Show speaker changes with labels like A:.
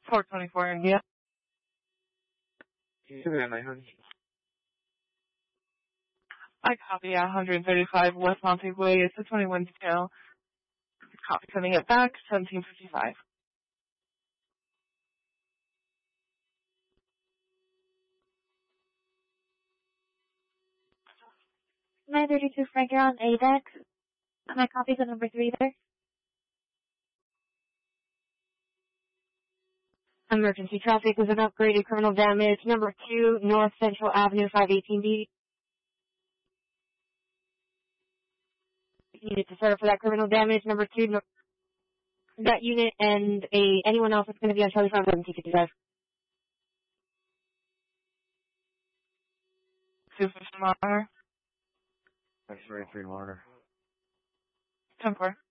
A: 424 India.
B: Can you send me that 900?
A: I copy at 135 West Montague Way. It's a 21 detail. Copy sending it back, 1755.
C: $932 Frank, you're on ADEX. Can I copy the number 3 there? Emergency traffic with an upgraded criminal damage. Number 2, North Central Avenue, 518B. Unit to serve for that criminal damage. Number 2, that unit and anyone else that's going to be on Charlie Farm 1755.
A: 250 monitor.
B: X-ray 3 monitor.
A: 10-4.